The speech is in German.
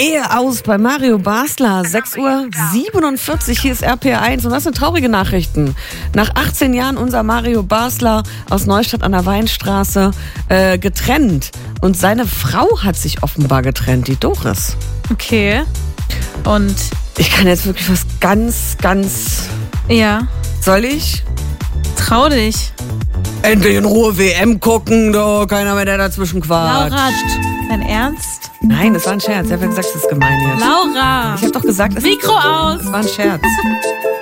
Ehe aus bei Mario Basler, 6:47 Uhr, hier ist RPR1 und das sind traurige Nachrichten. Nach 18 Jahren unser Mario Basler aus Neustadt an der Weinstraße getrennt und seine Frau hat sich offenbar getrennt, die Doris. Okay. Und? Ich kann jetzt wirklich was ganz... Ja. Soll ich? Trau dich. Endlich in Ruhe WM gucken, doch keiner mehr, der dazwischen quatscht. Laura, dein Ernst? Nein, das war ein Scherz. Ich habe ja gesagt, das ist gemein jetzt. Laura! Ich habe doch gesagt, Mikro aus! Das war ein Scherz.